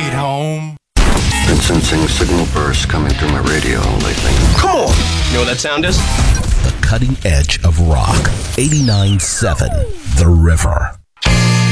Sweet home. Been sensing signal bursts coming through my radio lately. Come on! You know what that sound is? The cutting edge of rock. 89.7 The River.